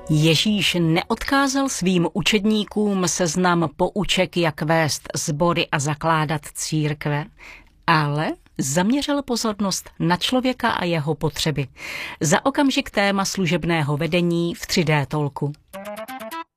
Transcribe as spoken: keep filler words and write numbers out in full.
Ježíš neodkázal svým učedníkům seznam pouček, jak vést sbory a zakládat církve, ale zaměřil pozornost na člověka a jeho potřeby. Za okamžik téma služebného vedení v tři dé Talku.